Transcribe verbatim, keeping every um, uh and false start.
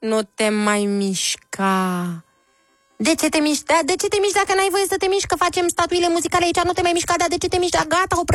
Nu te mai mișca. De ce te miști? Da, de ce te miști dacă n-ai voie să te miști? Că facem statuile muzicale aici, nu te mai mișca, dar de ce te miști? Da, gata, opre